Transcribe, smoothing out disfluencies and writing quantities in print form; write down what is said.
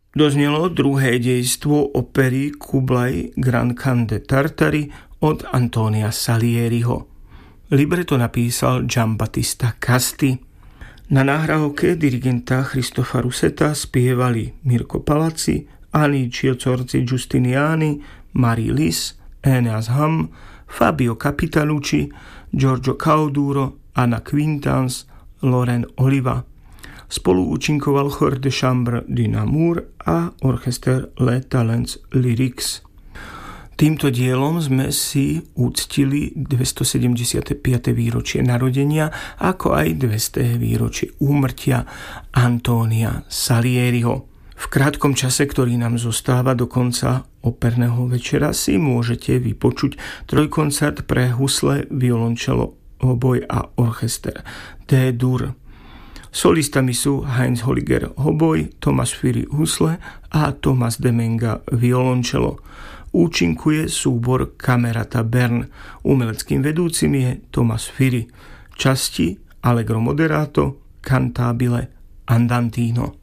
Doznelo druhé dejstvo opery Kublai Grand Khan de Tartary od Antonia Salieriho. Libreto napísal Giambattista Casti. Na nahrávke dirigenta Christopha Russeta spievali Mirko Palazzi, Anicio Zorzi Giustiniani, Marie Lis, Eneas Ham, Fabio Capitalucci, Giorgio Cauduro, Anna Quintans, Loren Oliva. Spolu účinkoval Chor de Chambre du Namur a orchester Les Talents Lyriques. Týmto dielom sme si uctili 275. výročie narodenia, ako aj 200. výročie úmrtia Antonia Salieriho. V krátkom čase, ktorý nám zostáva do konca operného večera, si môžete vypočuť trojkoncert pre husle, violončelo, hoboj a orchester D-dur. Solistami sú Heinz Holliger hoboj, Thomas Firi husle a Thomas Demenga violončelo. Účinkuje súbor Camerata Bern. Umeleckým vedúcim je Thomas Firi. Časti Allegro moderato, cantabile andantino.